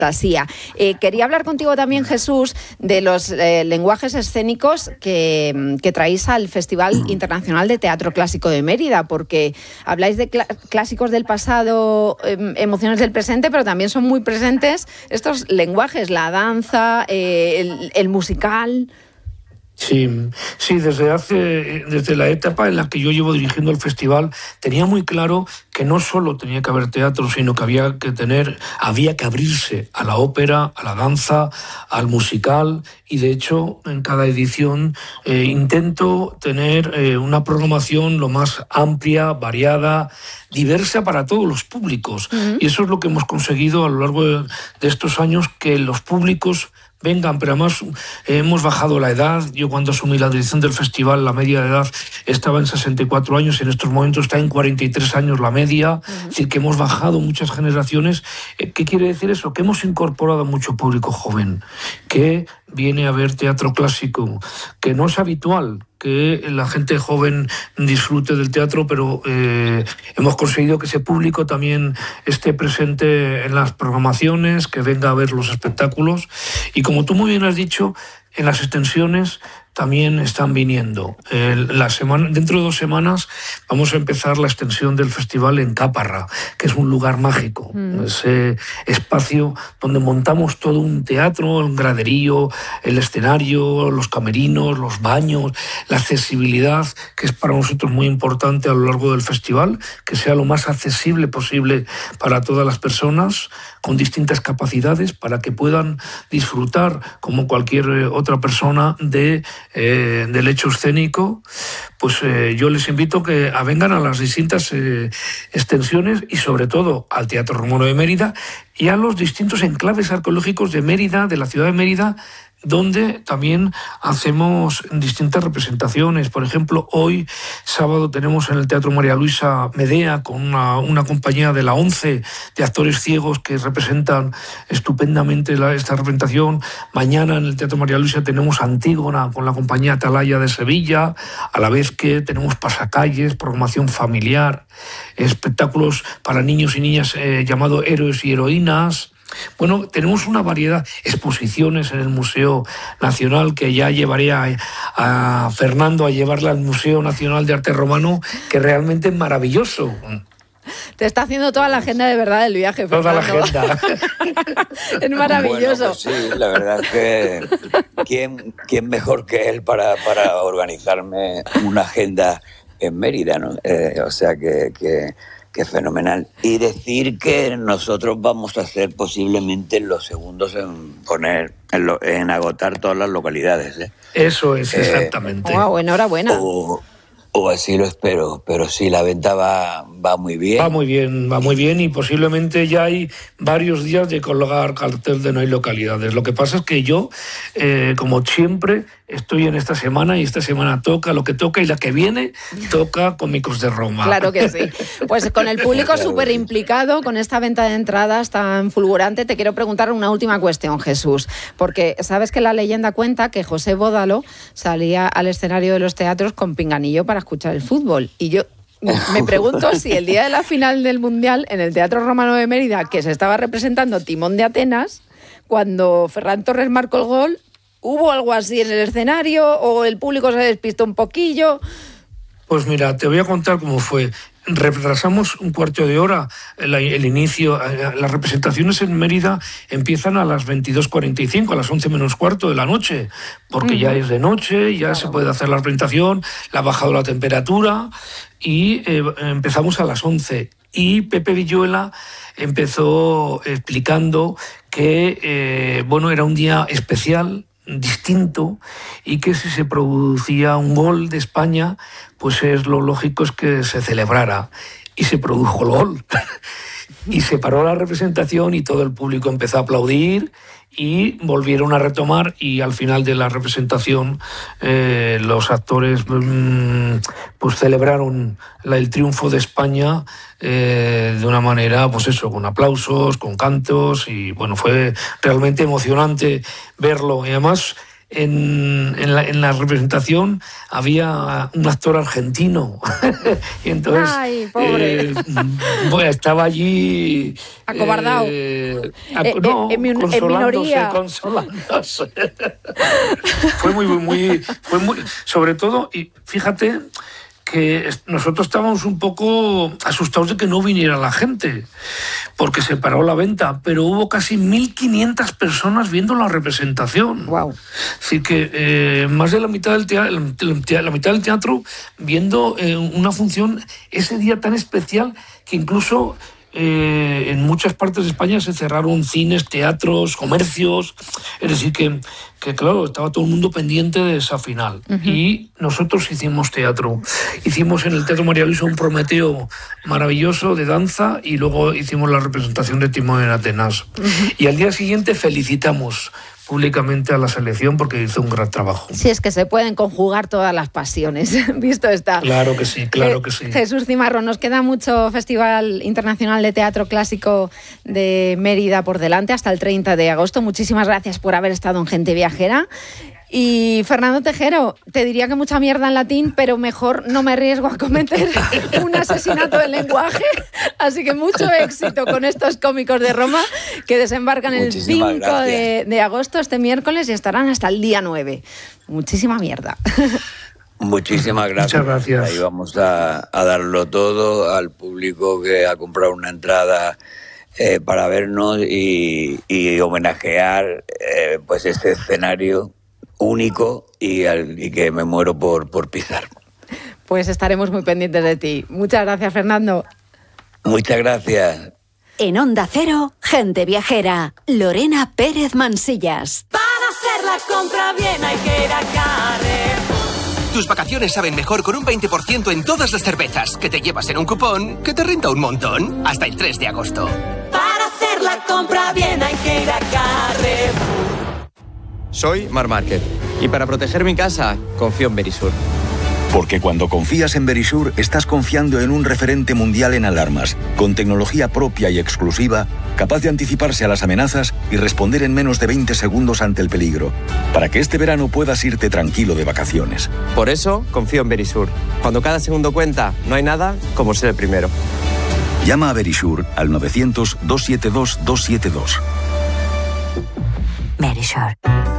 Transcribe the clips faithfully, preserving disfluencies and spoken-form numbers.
fantasía. Eh, quería hablar contigo también, Jesús, de los eh, lenguajes escénicos que, que traéis al Festival Internacional de Teatro Clásico de Mérida, porque habláis de cl- clásicos del pasado, eh, emociones del presente, pero también son muy presentes estos lenguajes, la danza, eh, el, el musical. Sí, sí, desde hace, desde la etapa en la que yo llevo dirigiendo el festival, tenía muy claro que no solo tenía que haber teatro, sino que había que tener, había que abrirse a la ópera, a la danza, al musical, y de hecho en cada edición eh, intento tener eh, una programación lo más amplia, variada, diversa para todos los públicos. Uh-huh. Y eso es lo que hemos conseguido a lo largo de, de estos años, que los públicos vengan, pero además eh, hemos bajado la edad. Yo cuando asumí la dirección del festival, la media de edad estaba en sesenta y cuatro años, en estos momentos está en cuarenta y tres años la media, uh-huh. Es decir, que hemos bajado muchas generaciones. Eh, ¿Qué quiere decir eso? Que hemos incorporado a mucho público joven, que viene a ver teatro clásico, que no es habitual que la gente joven disfrute del teatro, pero eh, hemos conseguido que ese público también esté presente en las programaciones, que venga a ver los espectáculos. Y como tú muy bien has dicho, en las extensiones también están viniendo. Eh, la semana, dentro de dos semanas vamos a empezar la extensión del festival en Caparra, que es un lugar mágico, mm. ese espacio donde montamos todo un teatro, el graderío, el escenario, los camerinos, los baños, la accesibilidad, que es para nosotros muy importante a lo largo del festival, que sea lo más accesible posible para todas las personas con distintas capacidades, para que puedan disfrutar como cualquier otra persona de Eh, del hecho escénico. Pues eh, yo les invito que a vengan a las distintas eh, extensiones y sobre todo al Teatro Romano de Mérida y a los distintos enclaves arqueológicos de Mérida, de la ciudad de Mérida, donde también hacemos distintas representaciones. Por ejemplo, hoy sábado tenemos en el Teatro María Luisa Medea con una, una compañía de la ONCE de actores ciegos que representan estupendamente la, esta representación. Mañana en el Teatro María Luisa tenemos Antígona con la compañía Atalaya de Sevilla, a la vez que tenemos pasacalles, programación familiar, espectáculos para niños y niñas eh, llamado Héroes y Heroínas. Bueno, tenemos una variedad, exposiciones en el Museo Nacional, que ya llevaré a, a Fernando a llevarla al Museo Nacional de Arte Romano, que realmente es maravilloso. Te está haciendo toda la agenda de verdad del viaje, Fernando. Toda la agenda. Es maravilloso. Bueno, pues sí, la verdad es que ¿quién, quién mejor que él para, para organizarme una agenda en Mérida, ¿no? Eh, o sea que... que Qué fenomenal. Y decir que nosotros vamos a ser posiblemente los segundos en poner, en, lo, en agotar todas las localidades. ¿eh? Eso es, exactamente. Eh, wow, enhorabuena. O, o así lo espero, pero sí, la venta va, va muy bien. Va muy bien, va muy bien y posiblemente ya hay varios días de colgar cartel de no hay localidades. Lo que pasa es que yo, eh, como siempre, estoy en esta semana y esta semana toca lo que toca y la que viene toca Cómicos de Roma. Claro que sí. Pues con el público súper implicado, con esta venta de entradas tan fulgurante, te quiero preguntar una última cuestión, Jesús, porque sabes que la leyenda cuenta que José Bódalo salía al escenario de los teatros con pinganillo para escuchar el fútbol. Y yo me pregunto si el día de la final del Mundial en el Teatro Romano de Mérida, que se estaba representando Timón de Atenas, cuando Ferran Torres marcó el gol, ¿hubo algo así en el escenario o el público se despistó un poquillo? Pues mira, te voy a contar cómo fue. Retrasamos un cuarto de hora el, el inicio. Las representaciones en Mérida empiezan a las veintidós cuarenta y cinco, a las once menos cuarto de la noche, porque uh-huh. ya es de noche, ya claro. se puede hacer la representación, le ha bajado la temperatura y eh, empezamos a las once. Y Pepe Villuela empezó explicando que eh, bueno, era un día especial, distinto, y que si se producía un gol de España, pues es lo lógico es que se celebrara. Y se produjo el gol. Y se paró la representación y todo el público empezó a aplaudir y volvieron a retomar, y al final de la representación eh, los actores mmm, pues celebraron la, el triunfo de España eh, de una manera, pues eso, con aplausos, con cantos, y bueno, fue realmente emocionante verlo. Y además en, en, la, en la representación había un actor argentino. Y entonces Ay, pobre. Eh, bueno, estaba allí acobardado. Eh, eh, no, en, en, consolándose, en minoría. consolándose. Fue muy, muy, fue muy, sobre todo, y fíjate que nosotros estábamos un poco asustados de que no viniera la gente, porque se paró la venta, pero hubo casi mil quinientas personas viendo la representación. Wow. Así que eh, más de la mitad del teatro, la mitad del teatro viendo eh, una función ese día tan especial que incluso eh, en muchas partes de España se cerraron cines, teatros, comercios. Es decir, que, que claro, estaba todo el mundo pendiente de esa final. Uh-huh. Y nosotros hicimos teatro. Hicimos en el Teatro María Luisa un Prometeo maravilloso de danza y luego hicimos la representación de Timón en Atenas. Uh-huh. Y al día siguiente felicitamos públicamente a la selección porque hizo un gran trabajo. Sí, es que se pueden conjugar todas las pasiones, visto está. Claro que sí, claro eh, que sí. Jesús Cimarro, nos queda mucho Festival Internacional de Teatro Clásico de Mérida por delante hasta el treinta de agosto. Muchísimas gracias por haber estado en Gente Viajera. Y Fernando Tejero, te diría que mucha mierda en latín, pero mejor no me arriesgo a cometer un asesinato del lenguaje. Así que mucho éxito con estos cómicos de Roma que desembarcan el cinco de, de agosto, este miércoles, y estarán hasta el día nueve. Muchísima mierda. Muchísimas gracias. Muchas gracias. Ahí vamos a, a darlo todo al público que ha comprado una entrada eh, para vernos y, y homenajear eh, pues este escenario único y, al, y que me muero por, por pisar. Pues estaremos muy pendientes de ti. Muchas gracias, Fernando. Muchas gracias. En Onda Cero, Gente Viajera, Lorena Pérez Mansillas. Para hacer la compra bien hay que ir a Carrefour. Tus vacaciones saben mejor con un veinte por ciento en todas las cervezas que te llevas en un cupón que te renta un montón hasta el tres de agosto. Para hacer la compra bien hay que ir a Carrefour. Soy Mar Márquez y para proteger mi casa confío en Verisur. Porque cuando confías en Verisur estás confiando en un referente mundial en alarmas, con tecnología propia y exclusiva, capaz de anticiparse a las amenazas y responder en menos de veinte segundos ante el peligro, para que este verano puedas irte tranquilo de vacaciones. Por eso confío en Verisur. Cuando cada segundo cuenta, no hay nada como ser el primero. Llama a Verisur al novecientos, doscientos setenta y dos, doscientos setenta y dos. Verisur.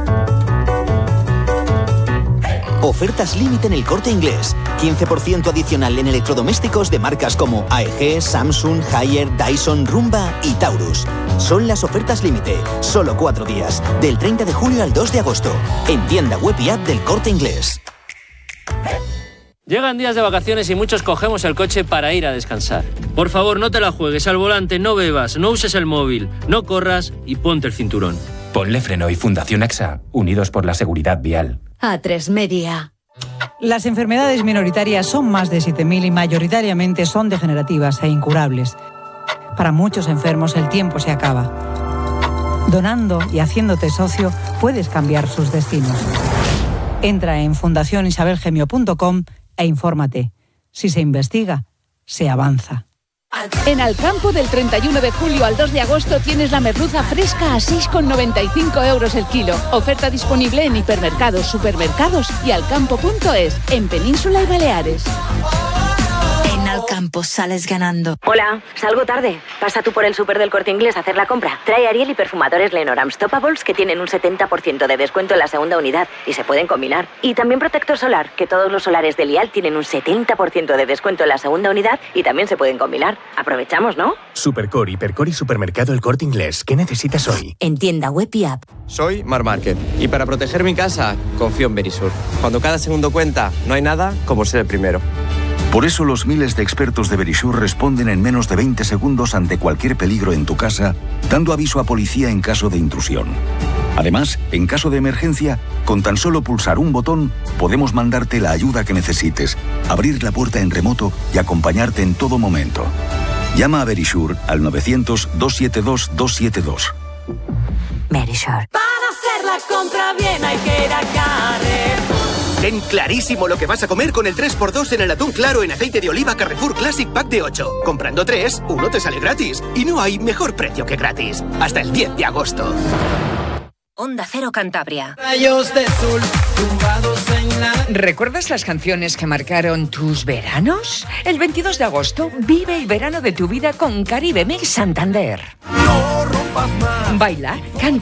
Ofertas límite en El Corte Inglés. quince por ciento adicional en electrodomésticos de marcas como A E G, Samsung, Haier, Dyson, Rumba y Taurus. Son las ofertas límite. Solo cuatro días. Del treinta de julio al dos de agosto. En tienda web y app del Corte Inglés. Llegan días de vacaciones y muchos cogemos el coche para ir a descansar. Por favor, no te la juegues al volante, no bebas, no uses el móvil, no corras y ponte el cinturón. Ponle Freno y Fundación AXA, unidos por la seguridad vial. A tres Media. Las enfermedades minoritarias son más de siete mil y mayoritariamente son degenerativas e incurables. Para muchos enfermos el tiempo se acaba. Donando y haciéndote socio puedes cambiar sus destinos. Entra en fundación isabel gemio punto com e infórmate. Si se investiga, se avanza. En Alcampo, del treinta y uno de julio al dos de agosto, tienes la merluza fresca a seis con noventa y cinco euros el kilo. Oferta disponible en hipermercados, supermercados y alcampo punto es, en Península y Baleares. En Alcampo sales ganando. Hola, salgo tarde. Pasa tú por el súper del Corte Inglés a hacer la compra. Trae Ariel y perfumadores Lenormand Stoppables que tienen un setenta por ciento de descuento en la segunda unidad y se pueden combinar. Y también protector solar, que todos los solares de Lial tienen un setenta por ciento de descuento en la segunda unidad y también se pueden combinar. Aprovechamos, ¿no? Supercore, Hipercore y Supermercado El Corte Inglés. ¿Qué necesitas hoy? En tienda web y app. Soy Mar Márquez y para proteger mi casa confío en Verisur. Cuando cada segundo cuenta, no hay nada como ser el primero. Por eso los miles de expertos de Verisur responden en menos de veinte segundos ante cualquier peligro en tu casa, dando aviso a policía en caso de intrusión. Además, en caso de emergencia, con tan solo pulsar un botón, podemos mandarte la ayuda que necesites, abrir la puerta en remoto y acompañarte en todo momento. Llama a Verisur al novecientos, doscientos setenta y dos, doscientos setenta y dos. Verisur. Para hacer la compra bien hay que ir a Carrefour. Ten clarísimo lo que vas a comer con el tres por dos en el atún claro en aceite de oliva Carrefour Classic Pack de ocho. Comprando tres, uno te sale gratis. Y no hay mejor precio que gratis. Hasta el diez de agosto. Onda Cero Cantabria. Rayos de sol, tumbados en la... ¿Recuerdas las canciones que marcaron tus veranos? El veintidós de agosto vive el verano de tu vida con Caribe Mix Santander. No rompas más. Baila, canta